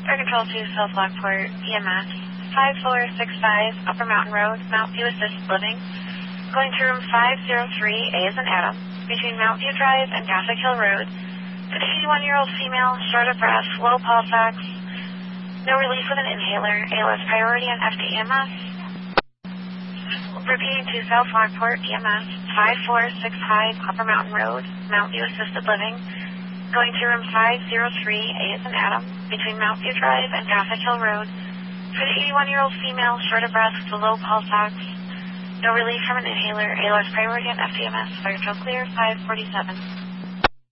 Air Control 2, South Lockport, EMS, 5465 Upper Mountain Road, Mount View Assisted Living. Going to room 503, A as in Adam, between Mount View Drive and Gothic Hill Road. 51-year-old female, short of breath, low pulse ox, no relief with an inhaler, ALS priority on FDEMS. Repeating to South Lockport, EMS, 5465 Upper Mountain Road, Mount View Assisted Living. Going to room 503, A as in Adam, between Mount View Drive and Gothic Hill Road. For the 81-year-old female, short of breath, with a low pulse ox, no relief from an inhaler, ALS priority on FDMS, fire control clear, 547.